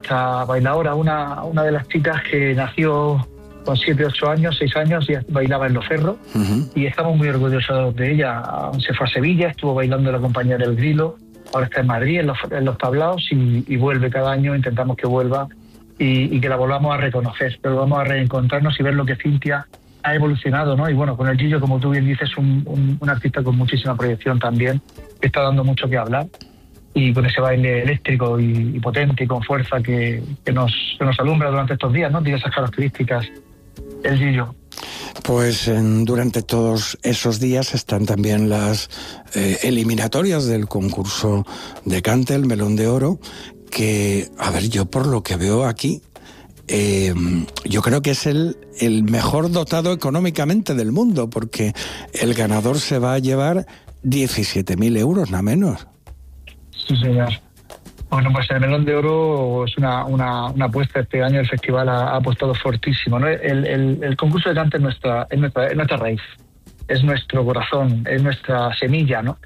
nuestra bailadora, una de las chicas que nació con 7, 8 años, 6 años, y bailaba en Los Ferros, y estamos muy orgullosos de ella. Se fue a Sevilla, estuvo bailando en la compañía del Grilo, ahora está en Madrid, en los tablaos, y vuelve cada año, intentamos que vuelva y que la volvamos a reconocer, pero vamos a reencontrarnos y ver lo que Cintia ha evolucionado, ¿no? Y bueno, con el Gillo, como tú bien dices, un artista con muchísima proyección también, que está dando mucho que hablar, y con ese baile eléctrico y potente y con fuerza que nos alumbra durante estos días, ¿no? Tiene esas características el Gillo. Pues durante todos esos días están también las eliminatorias del concurso de cante, el Melón de Oro, que, a ver, yo por lo que veo aquí, yo creo que es el mejor dotado económicamente del mundo, porque el ganador se va a llevar 17.000 euros, nada menos. Sí, señor. Bueno, pues el Melón de Oro es una apuesta. Este año el festival ha apostado fortísimo, ¿no? El concurso de cante es nuestra raíz, es nuestro corazón, es nuestra semilla, ¿no?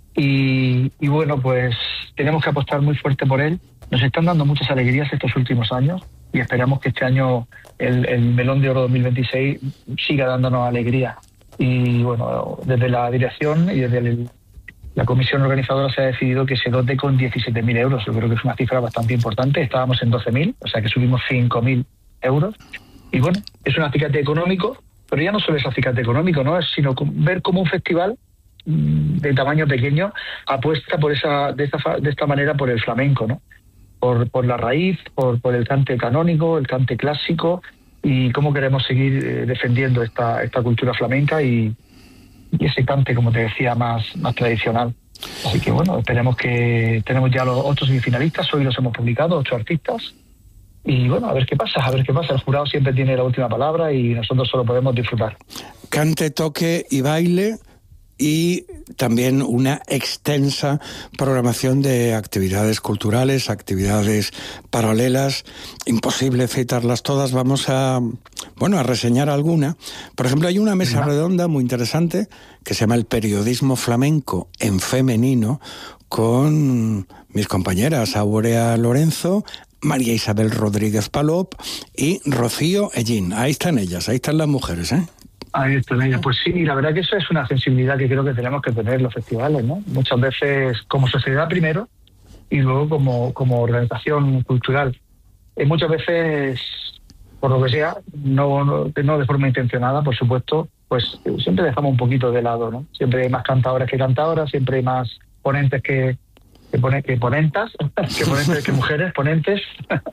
Y bueno, pues tenemos que apostar muy fuerte por él. Nos están dando muchas alegrías estos últimos años y esperamos que este año el Melón de Oro 2026 siga dándonos alegría. Y bueno, desde la dirección y desde la comisión organizadora se ha decidido que se dote con 17.000 euros. Yo creo que es una cifra bastante importante. Estábamos en 12.000, o sea que subimos 5.000 euros. Y bueno, es un acicate económico, pero ya no solo es acicate económico, ¿no? Sino ver cómo un festival de tamaño pequeño apuesta de esta manera por el flamenco, ¿no? Por la raíz, por el cante canónico, el cante clásico, y cómo queremos seguir defendiendo esta cultura flamenca y ese cante, como te decía, más tradicional. Así que bueno, esperemos que tenemos ya los 8 semifinalistas, hoy los hemos publicado, 8 artistas, y bueno, a ver qué pasa. El jurado siempre tiene la última palabra y nosotros solo podemos disfrutar. Cante, toque y baile, y también una extensa programación de actividades culturales, actividades paralelas. Imposible citarlas todas, vamos a reseñar alguna. Por ejemplo, hay una mesa redonda muy interesante que se llama El periodismo flamenco en femenino, con mis compañeras Aurea Lorenzo, María Isabel Rodríguez Palop y Rocío Ellín. Ahí están ellas, ahí están las mujeres, ¿eh? Ahí están ellas. Pues sí, la verdad que eso es una sensibilidad que creo que tenemos que tener los festivales, ¿no? Muchas veces como sociedad primero y luego como organización cultural. Muchas veces, por lo que sea, no de forma intencionada, por supuesto, pues siempre dejamos un poquito de lado, ¿no? Siempre hay más cantadoras que cantadoras, siempre hay más ponentes que ponentas, que mujeres, ponentes.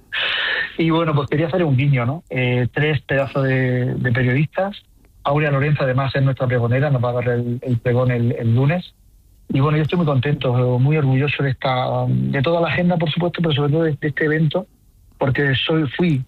Y bueno, pues quería hacer un guiño, ¿no? 3 pedazos de periodistas. Aurea Lorenzo, además, es nuestra pregonera, nos va a dar el pregón el lunes. Y bueno, yo estoy muy contento, muy orgulloso de toda la agenda, por supuesto, pero sobre todo de este evento, porque fui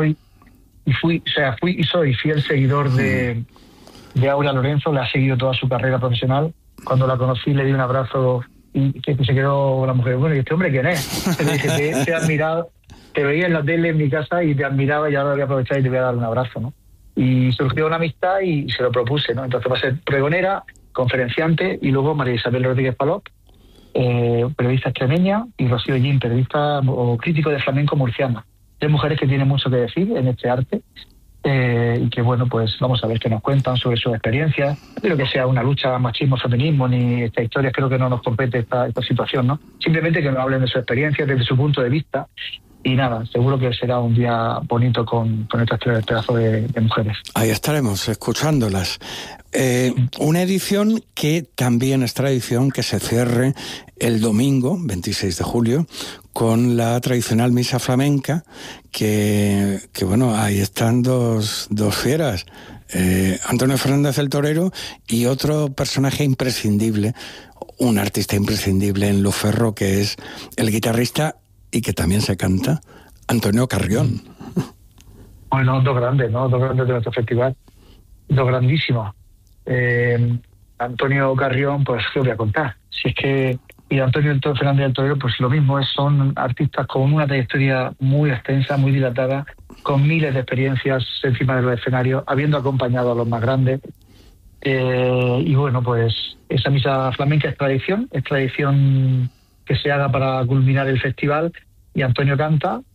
y soy fiel seguidor de Aurea Lorenzo. Le ha seguido toda su carrera profesional. Cuando la conocí le di un abrazo y que se quedó la mujer. Bueno, ¿y este hombre quién es? Le dije, te he admirado, te veía en la tele en mi casa y te admiraba, y ahora voy a aprovechar y te voy a dar un abrazo, ¿no? Y surgió una amistad y se lo propuse, ¿no? Entonces va a ser pregonera, conferenciante, y luego María Isabel Rodríguez Palop, periodista extremeña, y Rocío Ellín, periodista o crítico de flamenco murciana. 3 mujeres que tienen mucho que decir en este arte, y que bueno, pues vamos a ver qué nos cuentan sobre sus experiencias. No creo que sea una lucha machismo-feminismo ni esta historia, creo que no nos compete esta situación, ¿no? Simplemente que nos hablen de su experiencia desde su punto de vista. Y nada, seguro que será un día bonito con estas 3 pedazos de mujeres. Ahí estaremos escuchándolas. Una edición que también es tradición que se cierre el domingo, 26 de julio, con la tradicional misa flamenca, que bueno, ahí están dos fieras, Antonio Fernández el Torero y otro personaje imprescindible, un artista imprescindible en Los Ferros, que es el guitarrista y que también se canta, Antonio Carrión. Bueno, 2 grandes, ¿no? 2 grandes de nuestro festival. 2 grandísimos. Antonio Carrión, pues, ¿qué voy a contar? Si es que, y Antonio Fernández del Torero, pues lo mismo, son artistas con una trayectoria muy extensa, muy dilatada, con miles de experiencias encima de los escenarios, habiendo acompañado a los más grandes. Y bueno, pues esa misa flamenca es tradición que se haga para culminar el festival, y Antonio canta,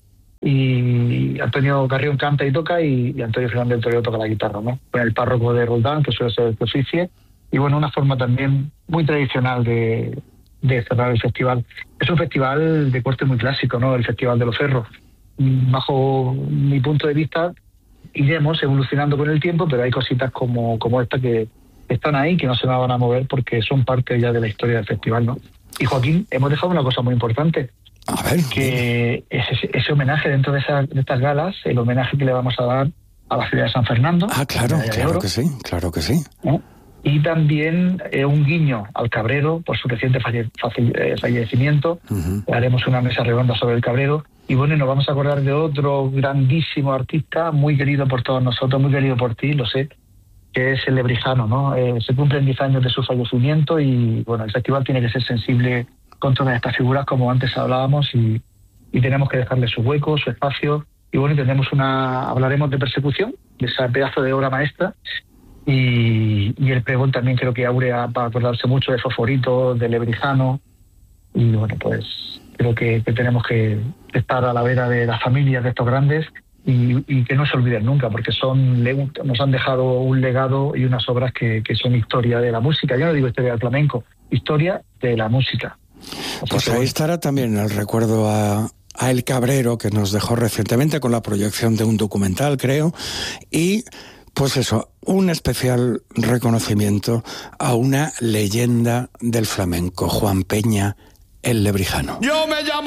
y Antonio Carrión canta y toca, y Antonio Fernández del Toreo toca la guitarra, ¿no? Con el párroco de Roldán, que suele ser el que oficie, y bueno, una forma también muy tradicional de cerrar el festival. Es un festival de corte muy clásico, ¿no? El Festival de los Ferros. Bajo mi punto de vista, iremos evolucionando con el tiempo, pero hay cositas como esta que están ahí, que no se van a mover porque son parte ya de la historia del festival, ¿no? Y Joaquín, hemos dejado una cosa muy importante. A ver, que ese homenaje dentro de estas galas, el homenaje que le vamos a dar a la ciudad de San Fernando. Claro que sí. ¿No? Y también un guiño al Cabrero por su reciente fallecimiento. Uh-huh. Haremos una mesa redonda sobre el Cabrero. Y bueno, nos vamos a acordar de otro grandísimo artista, muy querido por todos nosotros, muy querido por ti, lo sé, que es el Lebrijano, ¿no? Se cumplen 10 años de su fallecimiento y bueno, el festival tiene que ser sensible con todas estas figuras, como antes hablábamos, y tenemos que dejarle su hueco, su espacio. Y bueno, hablaremos de Persecución, de ese pedazo de obra maestra, y el pregón también creo que Áurea va a acordarse mucho de Fosforito, de Lebrijano, y bueno, pues creo que tenemos que estar a la vera de las familias de estos grandes y que no se olviden nunca, porque nos han dejado un legado y unas obras que son historia de la música. Yo no digo historia del flamenco, historia de la música. Pues ahí estará también el recuerdo a El Cabrero, que nos dejó recientemente con la proyección de un documental, creo, y pues eso, un especial reconocimiento a una leyenda del flamenco, Juan Peña, el Lebrijano. Yo me llamo